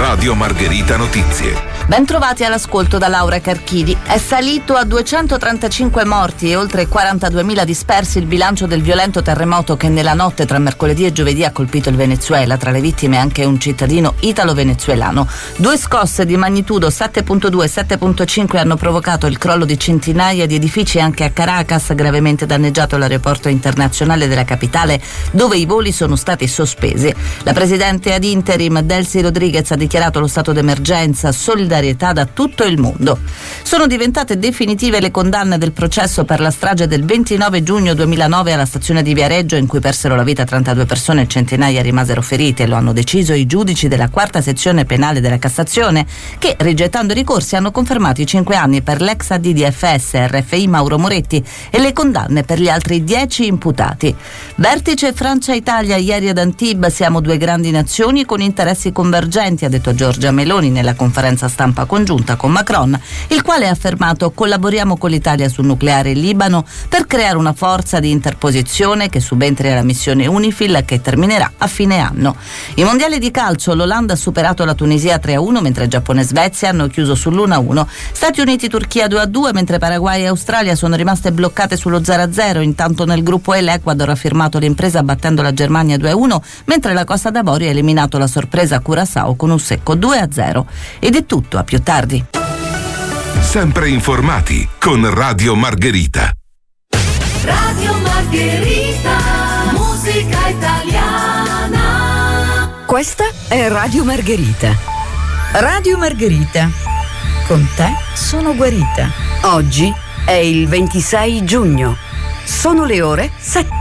Radio Margherita Notizie. Bentrovati all'ascolto da Laura Carchidi. È salito a 235 morti e oltre 42.000 dispersi il bilancio del violento terremoto che nella notte tra mercoledì e giovedì ha colpito il Venezuela. Tra le vittime anche un cittadino italo-venezuelano. 2 scosse di magnitudo 7.2 e 7.5 hanno provocato il crollo di centinaia di edifici anche a Caracas, gravemente danneggiato l'aeroporto internazionale della capitale, dove i voli sono stati sospesi. La presidente ad interim Delcy Rodriguez ha dichiarato lo stato d'emergenza, solidarietà da tutto il mondo. Sono diventate definitive le condanne del processo per la strage del 29 giugno 2009 alla stazione di Viareggio, in cui persero la vita 32 persone e centinaia rimasero ferite. Lo hanno deciso i giudici della quarta sezione penale della Cassazione, che, rigettando i ricorsi, hanno confermato i 5 anni per l'ex AD di FS RFI Mauro Moretti e le condanne per gli altri 10 imputati. Vertice Francia-Italia ieri ad Antibes. Siamo 2 grandi nazioni con interessi convergenti, ha detto Giorgia Meloni nella conferenza stampa congiunta con Macron, il quale ha affermato: collaboriamo con l'Italia sul nucleare in Libano per creare una forza di interposizione che subentri alla missione UNIFIL, che terminerà a fine anno. I mondiali di calcio, l'Olanda ha superato la Tunisia 3-1, mentre Giappone e Svezia hanno chiuso sull'1-1. Stati Uniti-Turchia 2-2, mentre Paraguay e Australia sono rimaste bloccate sullo 0-0. Intanto nel gruppo E l'Ecuador ha firmato l'impresa battendo la Germania 2-1, mentre la Costa d'Avorio ha eliminato la sorpresa Curaçao con un secco 2-0. Ed è tutto, a più tardi. Sempre informati con Radio Margherita. Radio Margherita, musica italiana. Questa è Radio Margherita. Radio Margherita. Con te sono guarita. Oggi è il 26 giugno. Sono le ore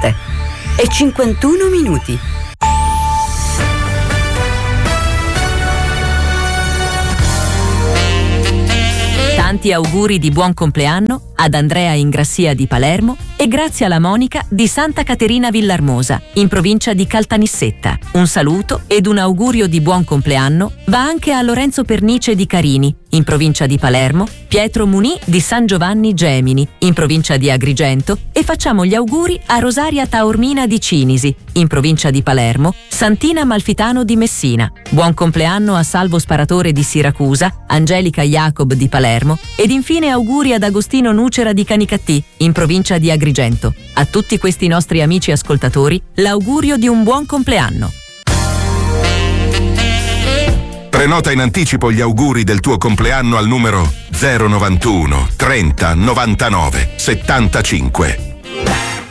7:51. Tanti auguri di buon compleanno ad Andrea Ingrassia di Palermo e grazie alla Monica di Santa Caterina Villarmosa, in provincia di Caltanissetta. Un saluto ed un augurio di buon compleanno va anche a Lorenzo Pernice di Carini, in provincia di Palermo, Pietro Munì di San Giovanni Gemini, in provincia di Agrigento, e facciamo gli auguri a Rosaria Taormina di Cinisi, in provincia di Palermo, Santina Malfitano di Messina. Buon compleanno a Salvo Sparatore di Siracusa, Angelica Jacob di Palermo ed infine auguri ad Agostino Nucera di Canicattì, in provincia di Agrigento. A tutti questi nostri amici ascoltatori l'augurio di un buon compleanno. Prenota in anticipo gli auguri del tuo compleanno al numero 091 30 99 75.